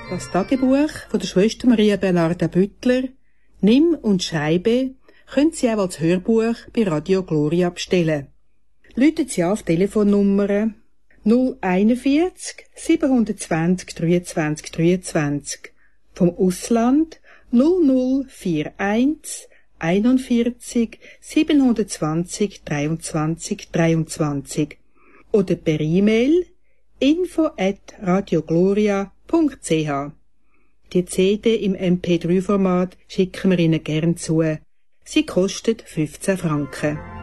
Das Tagebuch von der Schwester Maria Bernarda Büttler, Nimm und Schreibe, können Sie auch als Hörbuch bei Radio Gloria bestellen. Rufen Sie auf Telefonnummer 041 720 23 23, vom Ausland 0041 41 720 23 23 oder per E-Mail info@radiogloria.ch. Die CD im MP3-Format schicken wir Ihnen gern zu. Sie kostet 15 Franken.